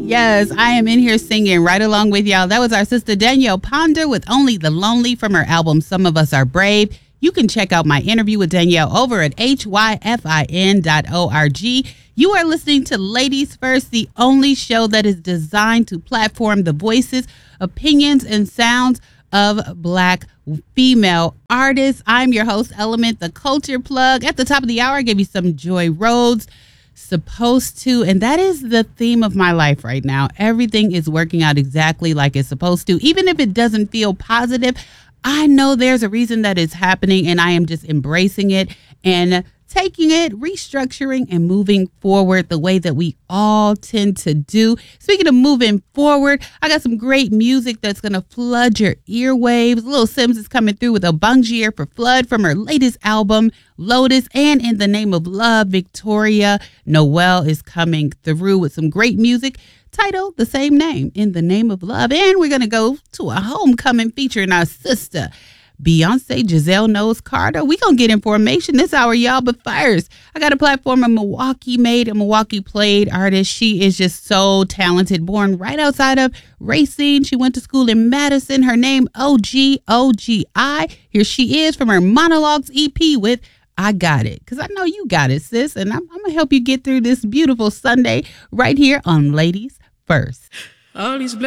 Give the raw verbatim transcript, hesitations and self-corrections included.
Yes, I am in here singing right along with y'all. That was our sister Danielle Ponder with Only the Lonely from her album Some of Us Are Brave. You can check out my interview with Danielle over at H Y F I N dot org. You are listening to Ladies First, the only show that is designed to platform the voices, opinions, and sounds of Black female artists. I'm your host, Element, the culture plug. At the top of the hour, I gave you some Joy Rhodes, Supposed to, and that is the theme of my life right now. Everything is working out exactly like it's supposed to. Even if it doesn't feel positive, I know there's a reason that it's happening, and I am just embracing it and taking it, restructuring, and moving forward the way that we all tend to do. Speaking of moving forward, I got some great music that's going to flood your earwaves. Lil Sims is coming through with a Bungier for Flood from her latest album, Lotus, and In the Name of Love, Victoria Noel is coming through with some great music titled the same name, In the Name of Love. And we're going to go to a homecoming featuring our sister, Beyonce, Giselle Knowles Carter. We gonna get information this hour, y'all. But first, I got a platform, a Milwaukee made, a Milwaukee played artist. She is just so talented. Born right outside of Racine. She went to school in Madison. Her name, O G O G I. Here she is from her Monologues E P with I Got It. Because I know you got it, sis. And I'm, I'm going to help you get through this beautiful Sunday right here on Ladies First. All these